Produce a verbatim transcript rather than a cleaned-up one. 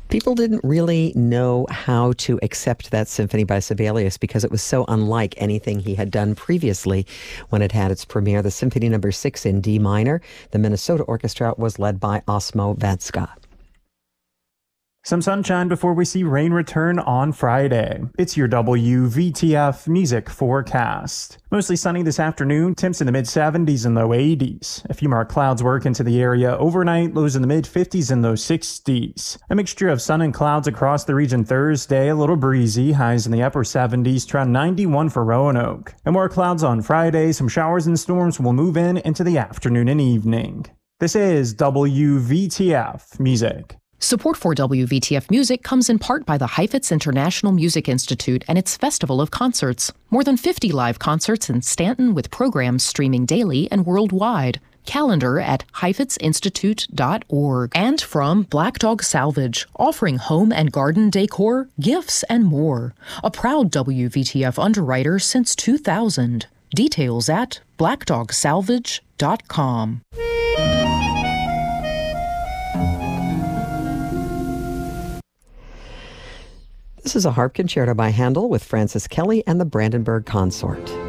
People didn't really know how to accept that symphony by Sibelius because it was so unlike anything he had done previously when it had its premiere. The Symphony Number Six in D minor. The Minnesota Orchestra was led by Osmo Vatska. Some sunshine before we see rain return on Friday. It's your W V T F music forecast. Mostly sunny this afternoon, temps in the mid seventies and low eighties. A few more clouds work into the area overnight, lows in the mid fifties and low sixties. A mixture of sun and clouds across the region Thursday, a little breezy, highs in the upper seventies to around ninety-one for Roanoke. And more clouds on Friday, some showers and storms will move in into the afternoon and evening. This is W V T F Music. Support for W V T F Music comes in part by the Heifetz International Music Institute and its Festival of Concerts. More than fifty live concerts in Stanton with programs streaming daily and worldwide. Calendar at heifetz institute dot org. And from Black Dog Salvage, offering home and garden decor, gifts, and more. A proud W V T F underwriter since two thousand. Details at black dog salvage dot com. This is a harp concerto by Handel with Francis Kelly and the Brandenburg Consort.